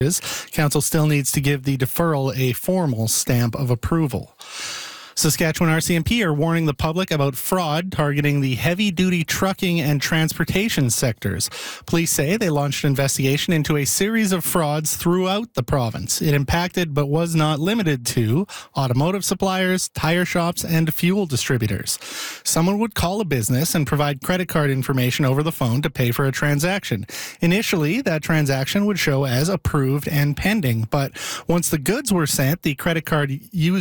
Council still needs to give the deferral a formal stamp of approval. Saskatchewan RCMP are warning the public about fraud targeting the heavy-duty trucking and transportation sectors. Police say they launched an investigation into a series of frauds throughout the province. It impacted but was not limited to automotive suppliers, tire shops, and fuel distributors. Someone would call a business and provide credit card information over the phone to pay for a transaction. Initially, that transaction would show as approved and pending, but once the goods were sent, the credit card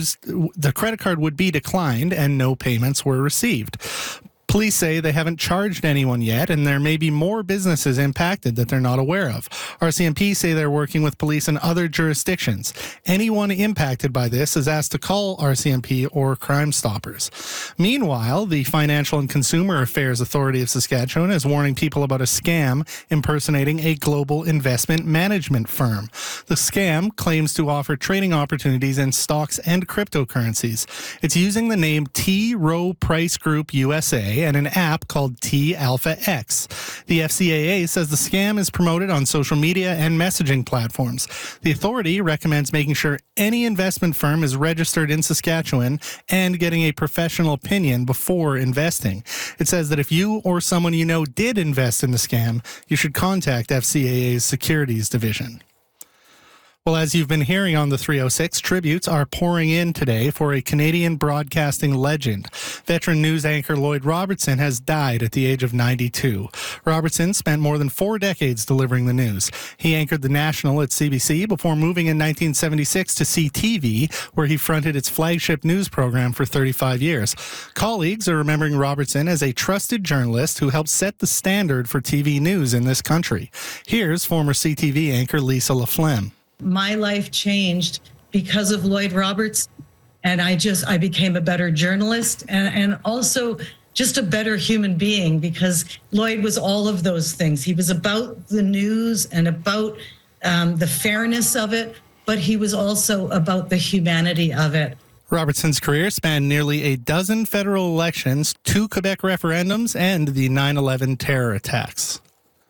would be declined and no payments were received. Police say they haven't charged anyone yet, and there may be more businesses impacted that they're not aware of. RCMP say they're working with police in other jurisdictions. Anyone impacted by this is asked to call RCMP or Crime Stoppers. Meanwhile, the Financial and Consumer Affairs Authority of Saskatchewan is warning people about a scam impersonating a global investment management firm. The scam claims to offer trading opportunities in stocks and cryptocurrencies. It's using the name T. Rowe Price Group USA and an app called T Alpha X. The FCAA says the scam is promoted on social media and messaging platforms. The authority recommends making sure any investment firm is registered in Saskatchewan and getting a professional opinion before investing. It says that if you or someone you know did invest in the scam, you should contact FCAA's Securities Division. Well, as you've been hearing on the 306, tributes are pouring in today for a Canadian broadcasting legend. Veteran news anchor Lloyd Robertson has died at the age of 92. Robertson spent more than 4 decades delivering the news. He anchored the National at CBC before moving in 1976 to CTV, where he fronted its flagship news program for 35 years. Colleagues are remembering Robertson as a trusted journalist who helped set the standard for TV news in this country. Here's former CTV anchor Lisa LaFlemme. My life changed because of Lloyd Roberts, and I became a better journalist and also just a better human being, because Lloyd was all of those things. He was about the news and about the fairness of it, but he was also about the humanity of it. Robertson's career spanned nearly a dozen federal elections, 2 Quebec referendums, and the 9/11 terror attacks.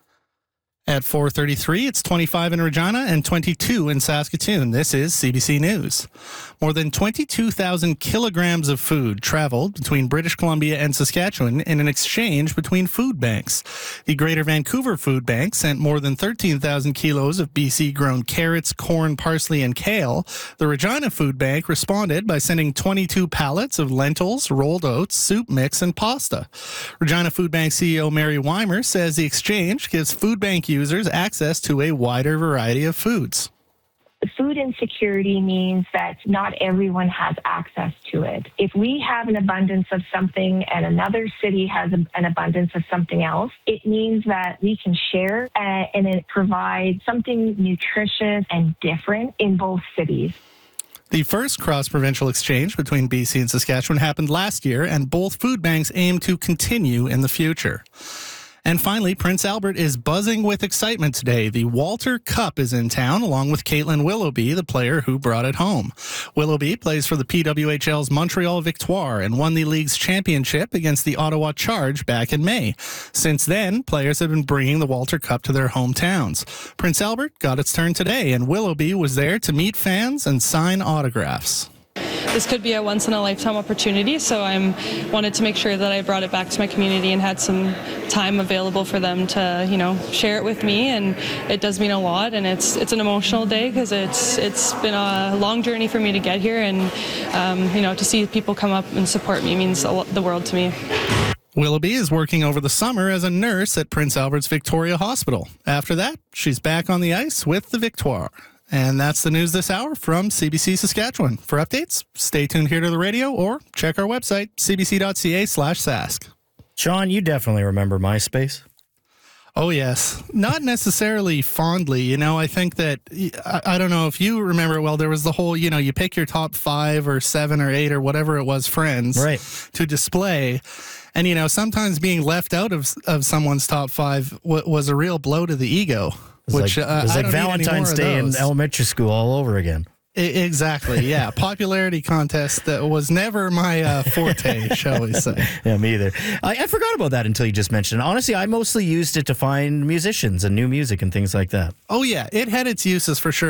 At 4:33, it's 25 in Regina and 22 in Saskatoon. This is CBC News. More than 22,000 kilograms of food traveled between British Columbia and Saskatchewan in an exchange between food banks. The Greater Vancouver Food Bank sent more than 13,000 kilos of BC-grown carrots, corn, parsley, and kale. The Regina Food Bank responded by sending 22 pallets of lentils, rolled oats, soup mix, and pasta. Regina Food Bank CEO Mary Weimer says the exchange gives food bank users access to a wider variety of foods. Food insecurity means that not everyone has access to it. If we have an abundance of something and another city has an abundance of something else, it means that we can share and it provides something nutritious and different in both cities. The first cross-provincial exchange between BC and Saskatchewan happened last year, and both food banks aim to continue in the future. And finally, Prince Albert is buzzing with excitement today. The Walter Cup is in town, along with Caitlin Willoughby, the player who brought it home. Willoughby plays for the PWHL's Montreal Victoire and won the league's championship against the Ottawa Charge back in May. Since then, players have been bringing the Walter Cup to their hometowns. Prince Albert got its turn today, and Willoughby was there to meet fans and sign autographs. This could be a once-in-a-lifetime opportunity, so I wanted to make sure that I brought it back to my community and had some time available for them to, share it with me, and it does mean a lot, and it's an emotional day because it's been a long journey for me to get here, and, to see people come up and support me means the world to me. Willoughby is working over the summer as a nurse at Prince Albert's Victoria Hospital. After that, she's back on the ice with the Victoire. And that's the news this hour from CBC Saskatchewan. For updates, stay tuned here to the radio or check our website, cbc.ca/sask. Sean, you definitely remember MySpace. Oh, yes. Not necessarily fondly. I think that, I don't know if you remember, well, there was the whole, you pick your top 5 or 7 or 8 or whatever it was friends to display. And, sometimes being left out of someone's top 5 was a real blow to the ego. It was like Valentine's Day in elementary school all over again. Exactly, yeah. Popularity contest that was never my forte, shall we say. Yeah, me either. I forgot about that until you just mentioned it. Honestly, I mostly used it to find musicians and new music and things like that. Oh, yeah, it had its uses for sure.